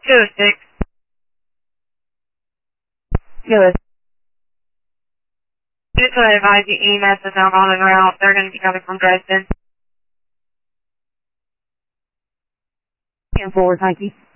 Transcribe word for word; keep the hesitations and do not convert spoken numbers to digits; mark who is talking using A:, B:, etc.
A: two oh six.
B: Good.
A: Just want to advise you, E M S is out on the route. They're going to be coming from Dresden.
B: ten four, thank you.